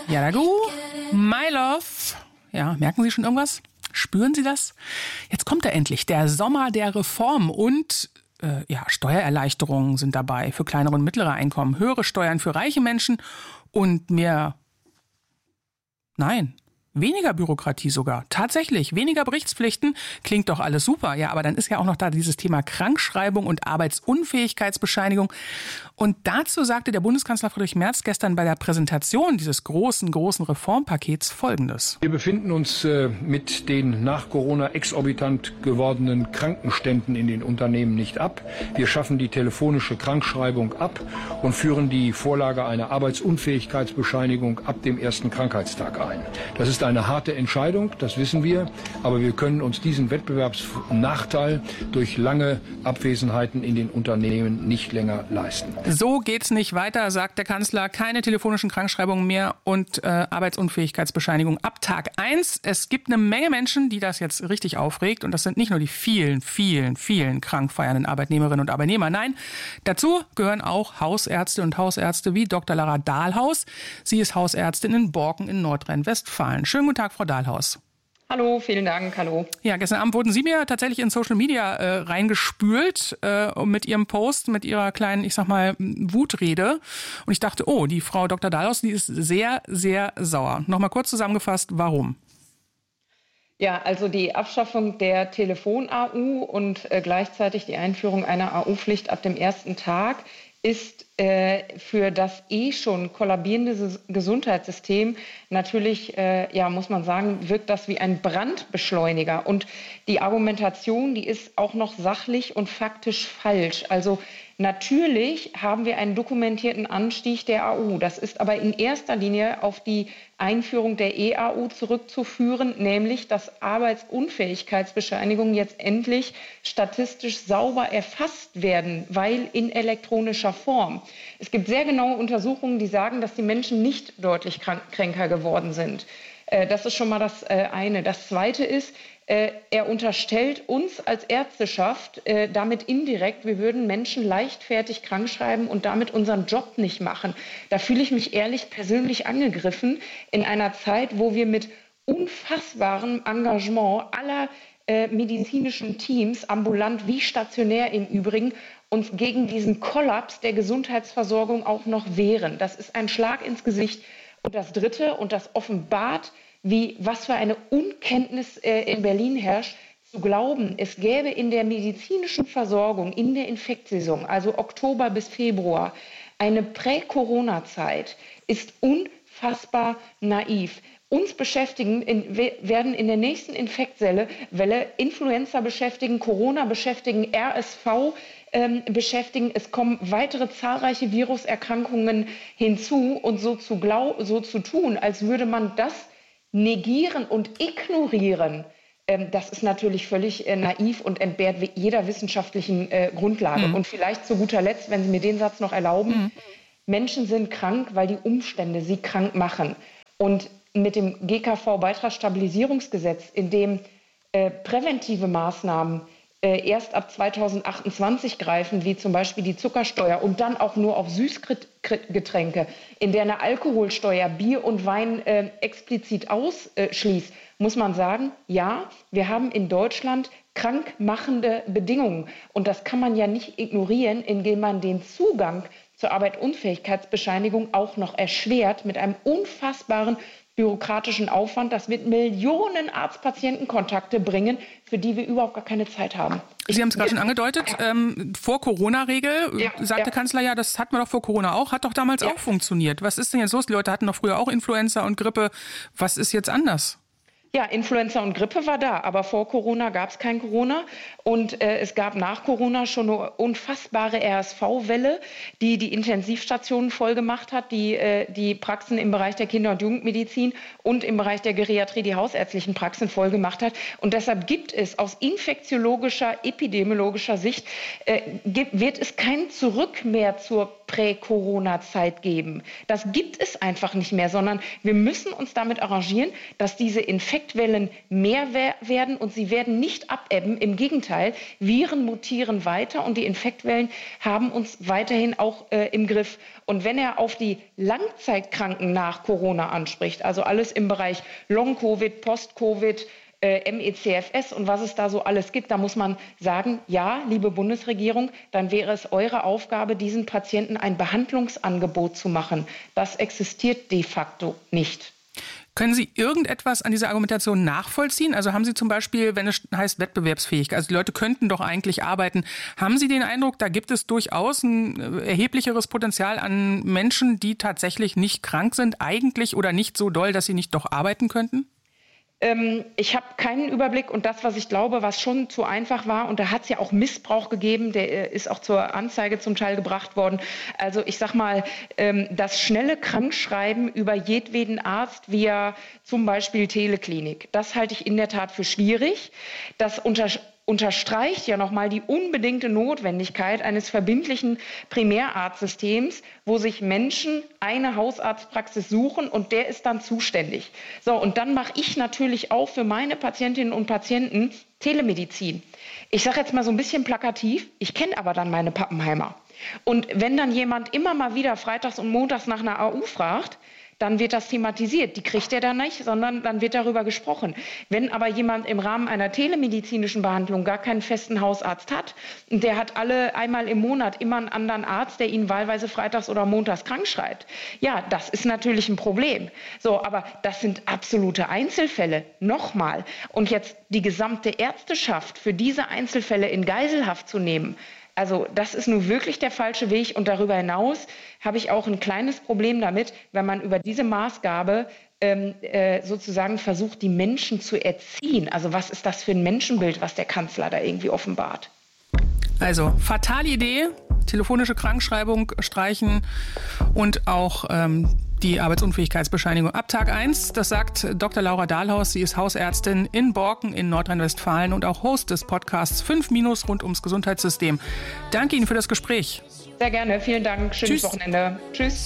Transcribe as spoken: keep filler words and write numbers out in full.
Yaragu, My Love. Ja, merken Sie schon irgendwas? Spüren Sie das? Jetzt kommt er endlich, der Sommer der Reform und äh, ja, Steuererleichterungen sind dabei für kleinere und mittlere Einkommen, höhere Steuern für reiche Menschen und mehr, nein, weniger Bürokratie sogar. Tatsächlich, weniger Berichtspflichten. Klingt doch alles super. Ja, aber dann ist ja auch noch da dieses Thema Krankschreibung und Arbeitsunfähigkeitsbescheinigung. Und dazu sagte der Bundeskanzler Friedrich Merz gestern bei der Präsentation dieses großen, großen Reformpakets Folgendes. Wir befinden uns äh, mit den nach Corona exorbitant gewordenen Krankenständen in den Unternehmen nicht ab. Wir schaffen die telefonische Krankschreibung ab und führen die Vorlage einer Arbeitsunfähigkeitsbescheinigung ab dem ersten Krankheitstag ein. Das ist eine harte Entscheidung, das wissen wir, aber wir können uns diesen Wettbewerbsnachteil durch lange Abwesenheiten in den Unternehmen nicht länger leisten. So geht's nicht weiter, sagt der Kanzler. Keine telefonischen Krankschreibungen mehr und äh, Arbeitsunfähigkeitsbescheinigung ab Tag eins. Es gibt eine Menge Menschen, die das jetzt richtig aufregt. Und das sind nicht nur die vielen, vielen, vielen krank feiernden Arbeitnehmerinnen und Arbeitnehmer. Nein, dazu gehören auch Hausärzte und Hausärzte wie Doktor Lara Dahlhaus. Sie ist Hausärztin in Borken in Nordrhein-Westfalen. Schönen guten Tag, Frau Dahlhaus. Hallo, vielen Dank, hallo. Ja, gestern Abend wurden Sie mir tatsächlich in Social Media äh, reingespült äh, mit Ihrem Post, mit Ihrer kleinen, ich sag mal, Wutrede. Und ich dachte, oh, die Frau Doktor Dahlhaus, die ist sehr, sehr sauer. Nochmal kurz zusammengefasst, warum? Ja, also die Abschaffung der Telefon-A U und äh, gleichzeitig die Einführung einer A U-Pflicht ab dem ersten Tag ist äh, für das eh schon kollabierende Gesundheitssystem natürlich, äh, ja, muss man sagen, wirkt das wie ein Brandbeschleuniger. Und die Argumentation, die ist auch noch sachlich und faktisch falsch. Also natürlich haben wir einen dokumentierten Anstieg der A U. Das ist aber in erster Linie auf die Einführung der E A U zurückzuführen, nämlich dass Arbeitsunfähigkeitsbescheinigungen jetzt endlich statistisch sauber erfasst werden, weil in elektronischer Form. Es gibt sehr genaue Untersuchungen, die sagen, dass die Menschen nicht deutlich krank, kränker geworden sind. Äh, das ist schon mal das äh, eine. Das zweite ist, äh, er unterstellt uns als Ärzteschaft äh, damit indirekt, wir würden Menschen leichtfertig krankschreiben und damit unseren Job nicht machen. Da fühle ich mich ehrlich persönlich angegriffen in einer Zeit, wo wir mit unfassbarem Engagement aller äh, medizinischen Teams, ambulant wie stationär im Übrigen, uns gegen diesen Kollaps der Gesundheitsversorgung auch noch wehren. Das ist ein Schlag ins Gesicht. Und das Dritte, und das offenbart, wie was für eine Unkenntnis äh, in Berlin herrscht, zu glauben, es gäbe in der medizinischen Versorgung, in der Infektsaison, also Oktober bis Februar, eine Prä-Corona-Zeit, ist unfassbar naiv. Uns beschäftigen, in, werden in der nächsten Infektwelle Welle Influenza beschäftigen, Corona beschäftigen, R S V ähm, beschäftigen. Es kommen weitere zahlreiche Viruserkrankungen hinzu. Und so zu, glaub, so zu tun, als würde man das negieren und ignorieren, ähm, das ist natürlich völlig äh, naiv und entbehrt jeder wissenschaftlichen äh, Grundlage. Mhm. Und vielleicht zu guter Letzt, wenn Sie mir den Satz noch erlauben, mhm. Menschen sind krank, weil die Umstände sie krank machen. Und mit dem G K V-Beitragsstabilisierungsgesetz, in dem äh, präventive Maßnahmen äh, erst ab zweitausendachtundzwanzig greifen, wie zum Beispiel die Zuckersteuer und dann auch nur auf Süßgetränke, in der eine Alkoholsteuer Bier und Wein äh, explizit ausschließt, muss man sagen, ja, wir haben in Deutschland krankmachende Bedingungen. Und das kann man ja nicht ignorieren, indem man den Zugang zur Arbeitsunfähigkeitsbescheinigung auch noch erschwert mit einem unfassbaren bürokratischen Aufwand. Das wird Millionen Arzt-Patienten-Kontakte bringen, für die wir überhaupt gar keine Zeit haben. Sie haben es gerade schon angedeutet, ähm, vor Corona-Regel, ja, sagt ja. der Kanzler, ja, das hatten wir doch vor Corona auch, hat doch damals ja. auch funktioniert. Was ist denn jetzt los? Die Leute hatten doch früher auch Influenza und Grippe. Was ist jetzt anders? Ja, Influenza und Grippe war da, aber vor Corona gab es kein Corona und äh, es gab nach Corona schon eine unfassbare R S V-Welle, die die Intensivstationen voll gemacht hat, die äh, die Praxen im Bereich der Kinder- und Jugendmedizin und im Bereich der Geriatrie die hausärztlichen Praxen voll gemacht hat. Und deshalb gibt es aus infektiologischer, epidemiologischer Sicht, äh, gibt, wird es kein Zurück mehr zur Prä-Corona-Zeit geben. Das gibt es einfach nicht mehr, sondern wir müssen uns damit arrangieren, dass diese Infektwellen mehr werden und sie werden nicht abebben. Im Gegenteil, Viren mutieren weiter und die Infektwellen haben uns weiterhin auch äh, im Griff. Und wenn er auf die Langzeitkranken nach Corona anspricht, also alles im Bereich Long-Covid, Post-Covid, Äh, M E C F S und was es da so alles gibt, da muss man sagen, ja, liebe Bundesregierung, dann wäre es eure Aufgabe, diesen Patienten ein Behandlungsangebot zu machen. Das existiert de facto nicht. Können Sie irgendetwas an dieser Argumentation nachvollziehen? Also haben Sie zum Beispiel, wenn es heißt wettbewerbsfähig, also die Leute könnten doch eigentlich arbeiten, haben Sie den Eindruck, da gibt es durchaus ein erheblicheres Potenzial an Menschen, die tatsächlich nicht krank sind, eigentlich oder nicht so doll, dass sie nicht doch arbeiten könnten? Ähm, ich habe keinen Überblick und das, was ich glaube, was schon zu einfach war, und da hat es ja auch Missbrauch gegeben, der ist auch zur Anzeige zum Teil gebracht worden. Also ich sag mal, ähm, das schnelle Krankschreiben über jedweden Arzt via zum Beispiel Teleklinik, das halte ich in der Tat für schwierig. Das unter unterstreicht ja nochmal die unbedingte Notwendigkeit eines verbindlichen Primärarztsystems, wo sich Menschen eine Hausarztpraxis suchen und der ist dann zuständig. So, und dann mache ich natürlich auch für meine Patientinnen und Patienten Telemedizin. Ich sage jetzt mal so ein bisschen plakativ, ich kenne aber dann meine Pappenheimer. Und wenn dann jemand immer mal wieder freitags und montags nach einer A U fragt, dann wird das thematisiert. Die kriegt er dann nicht, sondern dann wird darüber gesprochen. Wenn aber jemand im Rahmen einer telemedizinischen Behandlung gar keinen festen Hausarzt hat und der hat alle einmal im Monat immer einen anderen Arzt, der ihn wahlweise freitags oder montags krank schreibt, ja, das ist natürlich ein Problem. So, aber das sind absolute Einzelfälle. Nochmal. Und jetzt die gesamte Ärzteschaft für diese Einzelfälle in Geiselhaft zu nehmen, also das ist nun wirklich der falsche Weg und darüber hinaus habe ich auch ein kleines Problem damit, wenn man über diese Maßgabe ähm, äh, sozusagen versucht, die Menschen zu erziehen. Also was ist das für ein Menschenbild, was der Kanzler da irgendwie offenbart? Also fatale Idee, telefonische Krankschreibung streichen und auch ähm, die Arbeitsunfähigkeitsbescheinigung ab Tag eins. Das sagt Doktor Laura Dahlhaus. Sie ist Hausärztin in Borken in Nordrhein-Westfalen und auch Host des Podcasts fünf Minus rund ums Gesundheitssystem. Danke Ihnen für das Gespräch. Sehr gerne. Vielen Dank. Schönes Tschüss. Wochenende. Tschüss.